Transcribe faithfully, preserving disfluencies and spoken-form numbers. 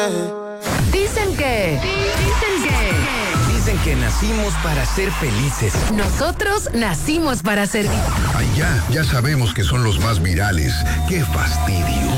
Dicen que... Dicen que... Dicen que nacimos para ser felices. Nosotros nacimos para servir. Ay, ya, ya sabemos que son los más virales. ¡Qué fastidio!